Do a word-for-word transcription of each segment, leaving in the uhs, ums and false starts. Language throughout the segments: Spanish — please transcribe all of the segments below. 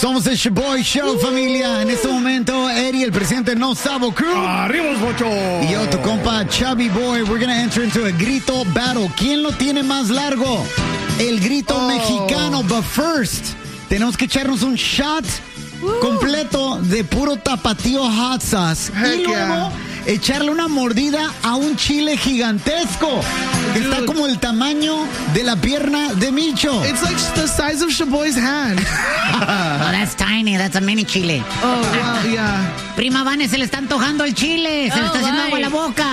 Somos el Shaboy Show, familia. En este momento, Eddie, el presidente No Sabo Crew. ¡Arriba los bochos! Y yo, tu compa, Chubby Boy. We're gonna enter into a grito battle. ¿Quién lo tiene más largo? El grito oh. mexicano. But first, tenemos que echarnos un shot uh. completo de puro tapatío hot sauce. Heck y luego yeah. echarle una mordida a un chile gigantesco. Que Dude. está como el tamaño de la pierna de Micho. It's like the size of Shaboy's hand. Oh, that's tiny. That's a mini chile. Oh, wow, yeah. Prima Vane, se le está antojando el chile. Se Oh, le está haciendo bye. agua a la boca.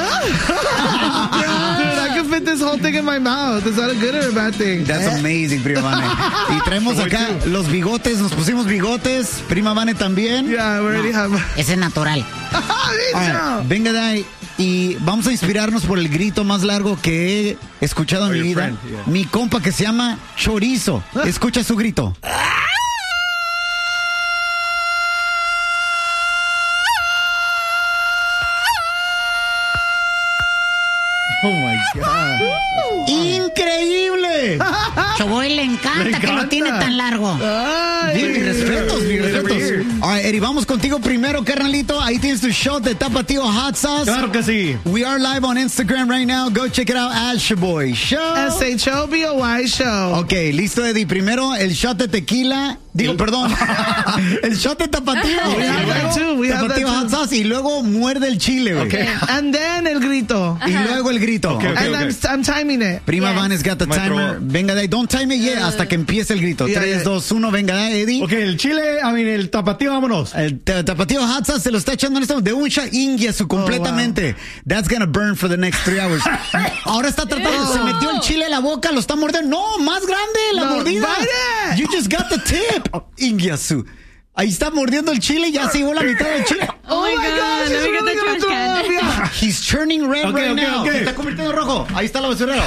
Dude, I can fit this whole thing in my mouth. Is that a good or a bad thing? That's amazing, Prima Vane. Y traemos acá los bigotes, nos pusimos bigotes. Prima Vane también. Yeah, we already have. Ese es natural. Right, venga de ahí. Y vamos a inspirarnos por el grito más largo que he escuchado en Oh, mi your vida. friend, yeah. Mi compa que se llama Chorizo. Escucha su grito. Oh my God. ¡Increíble! Chaboy le encanta, Le que lo encanta. tiene tan largo. Sí, mis respetos, mis respetos. All right, Eddie, vamos contigo primero, carnalito. Ahí tienes tu shot de Tapatío Hot Sauce. Claro que sí. We are live on Instagram right now. Go check it out at Shaboy Show. S H O B O Y show. Ok, listo, Eddie. Primero, el shot de tequila. Digo, perdón. El shot de tapatío. We have that too. We have Tapatío that hot too. sauce. Y luego muerde el chile, güey. Okay. And then el grito. Y luego el grito. Okay, okay. And I'm, I'm timing it. Prima Yes. Van's got the Maestro. timer. Venga de ahí. Don't time it yet hasta que empiece el grito. Yeah, tres, yeah. dos, uno. Venga de ahí, Eddie. Ok, el chile, I mean, el tapatío, vámonos. El ta- tapatío hot sauce se lo está echando en esto de un shot Ingyasu completamente. That's gonna burn for the next three hours. Ahora está tratando, se metió el chile en la boca, lo está mordiendo. No, más grande la No, mordida. bite it. You just got the tip. Ingyasu. Ahí está mordiendo el chile y ya se llevó la mitad del chile. Oh, my my God, gosh, let it's me get really the gonna trash throw can. up, yeah. He's turning red Okay, right okay, now. okay. Se está convirtiendo en rojo. Ahí está la basurera.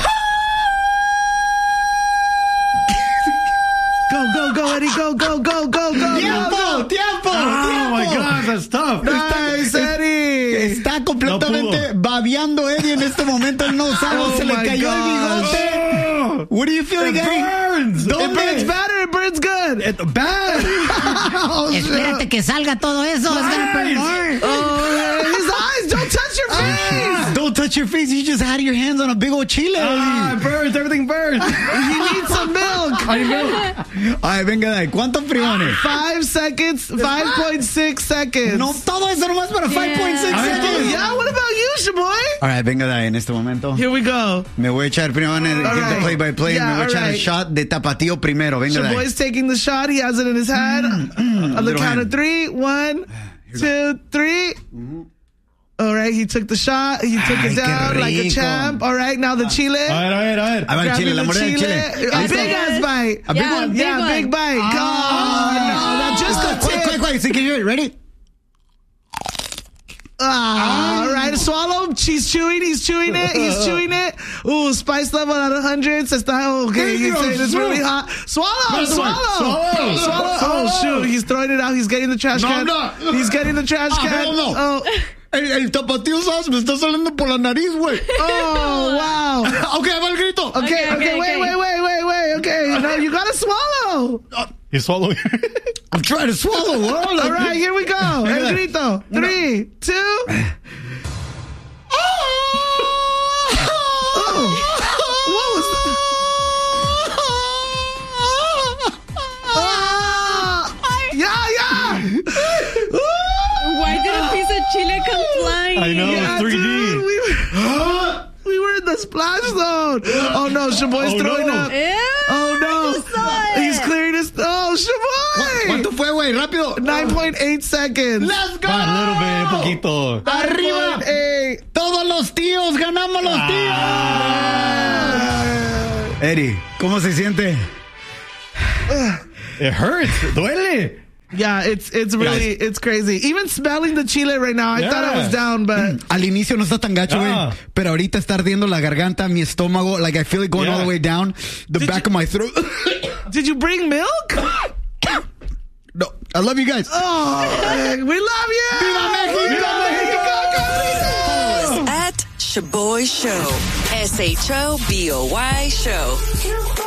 Go, go, go, Eddie. Go, go, go, go, go. ¡Tiempo! go, go. ¡Tiempo! Oh my ¡Tiempo! God, that's tough. Nice, Eddie. Está completamente babeando Eddie en este momento. Él no sabe, Oh se le my cayó gosh. el bigote. Oh, What are you feeling, it Eddie? burns. ¿Dónde? It burns bad or it burns good? It, bad. Oh, shit. Espérate que salga todo eso. Es gonna burn more. Oh, his eyes. Don't touch your face. Don't touch your face. You just had your hands on a big old chile. Ah, it burns. Everything burns. You need some milk. I know. Ay, venga de ahí. ¿Cuántos primones? Five seconds. five point six seconds. No, todo eso nomás para five point six Yeah. seconds. Yeah, what about you, Shaboy? All right, venga de ahí en este momento. Here we go. Me voy a echar primero en el give the right. play by play. Yeah, Me voy a echar all el right. shot de tapatío primero. Venga de ahí. Shaboy's taking the shot. He has it in his hand. On the little count hand. of three. One, two, three. All right, he took the shot. He took Ay, it qué down like a rico. champ. All right, now the chile. A ver, a ver, a ver. Ahí va el chile, Grabbing la the mordida del chile. A Listo. big ass bite. A big Yeah, one? big Yeah, one. big bite. Oh, Oh, no, that just Ah, got quick, quick, tipped. quick. See, can you ready? Ah, all right, swallow. She's chewing. He's chewing it. He's chewing it. Ooh, spice level at one hundred. Says, oh, okay, you say it's really hot. Swallow, Another one. swallow. Swallow. Swallow. Swallow. Oh, shoot. He's throwing it out. He's getting the trash No, can. I'm not. He's getting the trash Ah, can. hell no. Oh, El, el tapatío sauce me está saliendo por la nariz, güey. oh, wow. Ok, va el grito. Okay, Okay, okay, okay, wait, okay. wait, wait, wait, wait. Okay, no, you gotta swallow. He's swallowing. I'm trying to swallow. Bro. Like, All right, here we go. El grito. Three, two. What was that? Ah! Yeah, yeah. Why did a piece of chile come flying? I know. Yeah, three D. dude, we were, we were in the splash zone. Oh no, Shaboy's Oh, throwing no. up. Ew, Oh I just saw no, it. he's clearing his. Oh, Shaboy. ¿Cuánto fue, güey? Rápido. nine point eight seconds. Let's go. A little bit, poquito. Arriba. nine point eight. Todos los tíos, ganamos los tíos. Eddie, ¿cómo se siente? It hurts. Duele. Yeah, it's it's really it's crazy. Even smelling the chile right now, I thought I was Yeah. down, but Al inicio no está tan gacho, güey. Ah. Pero ahorita está ardiendo la garganta, mi estómago. Like, I feel it going Yeah. all the way down the Did back you- of my throat. did you bring milk? No, I love you guys. Oh, we love you. ¡Viva México! Follow us at Shaboy Show. S H O B O Y Show.